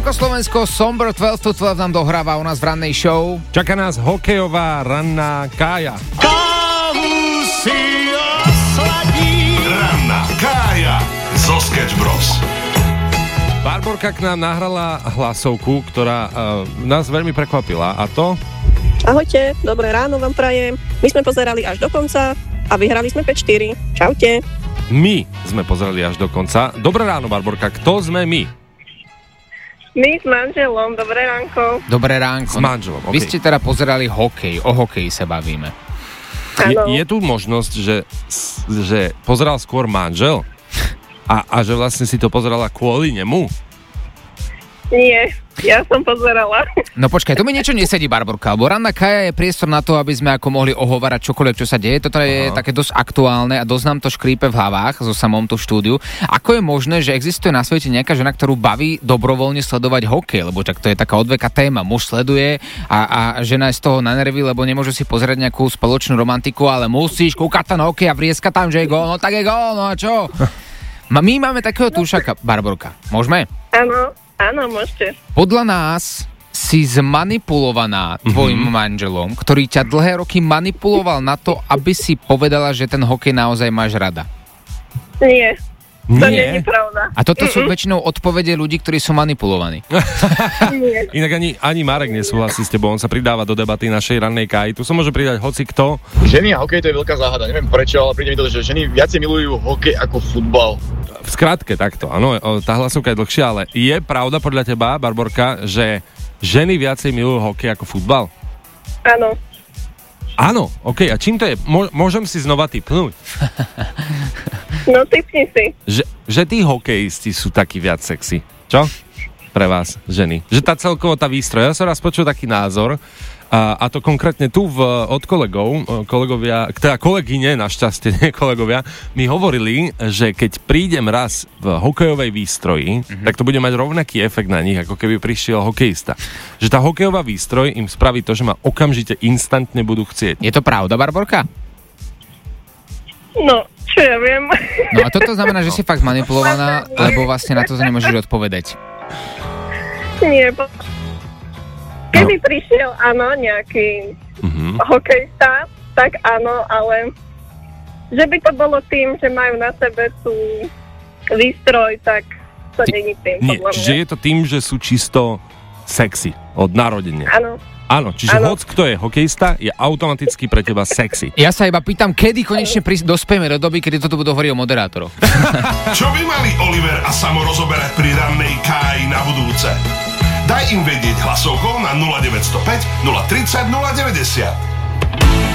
ránko Slovensko, Somber 12 to 12 nám dohráva u nás v rannej show. Čaká nás hokejová ranná Kája. Kávu si osladí. Ranná Kája zo Sketch Bros. Barborka k nám nahrala hlasovku, ktorá nás veľmi prekvapila. A to? Ahojte, dobré ráno vám prajem. My sme pozerali až do konca a vyhrali sme 5-4. Čaute. My sme pozerali až do konca. Dobré ráno, Barborka. Kto sme my? My s manželom, dobré ránko. Dobré ránko. S manželom, okay. Vy ste teda pozerali hokej, o hokeji sa bavíme. Je tu možnosť, že pozeral skôr manžel a že vlastne si to pozerala kvôli nemu? Nie, ja som pozerala. No počkaj, to mi niečo nesedí, Barborka, lebo ranná Kája je priestor na to, aby sme ako mohli ohovárať čokoľvek, čo sa deje. Toto je také dosť aktuálne a dosť nám to škrípe v hlavách so samom tú štúdiu. Ako je možné, že existuje na svete nejaká žena, ktorú baví dobrovoľne sledovať hokej, lebo tak to je taká odveká téma. Muž sleduje a žena je z toho na nervy, lebo nemôže si pozerať nejakú spoločnú romantiku, ale musíš kúkať ten hokej a vrieska tam, že je gól, no tak je gól, no a čo? My máme takého túšaka, Barborka. Môžeme? Áno, môžete. Podľa nás si zmanipulovaná tvojim manželom, ktorý ťa dlhé roky manipuloval na to, aby si povedala, že ten hokej naozaj máš rada. Nie. To nie je pravda. A toto sú väčšinou odpovede ľudí, ktorí sú manipulovaní. Inak ani Marek nesúhlasí s tebou, on sa pridáva do debaty našej rannej Káji. Tu sa môže pridať hoci kto. Ženy a hokej to je veľká záhada, neviem prečo, ale príde mi to, že ženy viacej milujú hokej ako futbal. V skratke takto, áno, tá hlasovka je dlhšia, ale je pravda podľa teba, Barborka, že ženy viacej milujú hokej ako futbal? Áno. Áno, okej, a čím to je? Môžem si znova tipnúť? No tipni si. Že tí hokejisti sú takí viac sexy. Čo? Pre vás, ženy. Že tá celkovo tá výstroj. Ja som raz počul taký názor, a to konkrétne tu od kolegovia, teda kolegyne, našťastie, nie kolegovia, mi hovorili, že keď prídem raz v hokejovej výstroji, tak to bude mať rovnaký efekt na nich, ako keby prišiel hokejista. Že tá hokejová výstroj im spraví to, že ma okamžite instantne budú chcieť. Je to pravda, Barborka? No, čo ja viem. No a toto znamená, že si fakt manipulovaná, lebo vlastne na to nemôžeš odpovedať. Nie, keby prišiel, áno, nejaký hokejista, tak áno, ale že by to bolo tým, že majú na sebe tú výstroj, tak to není tým, podľa mňa. Čiže je to tým, že sú čisto sexy od narodenia. Áno, čiže hoc kto je hokejista, je automaticky pre teba sexy. Ja sa iba pýtam, kedy konečne dospejeme do doby, kedy toto budú hovoriť o moderátoroch. Čo by mali Oliver a Samo rozoberať pri rannej Káji na budúce? Daj im vedieť hlasovkou na 0905 030 090.